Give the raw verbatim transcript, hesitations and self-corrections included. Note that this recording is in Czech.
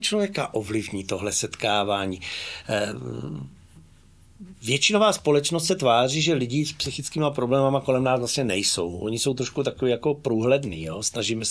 člověka ovlivní tohle setkávání? Většinová společnost se tváří, že lidi s psychickými problémama kolem nás vlastně nejsou. Oni jsou trošku takový jako průhledný, jo? Snažíme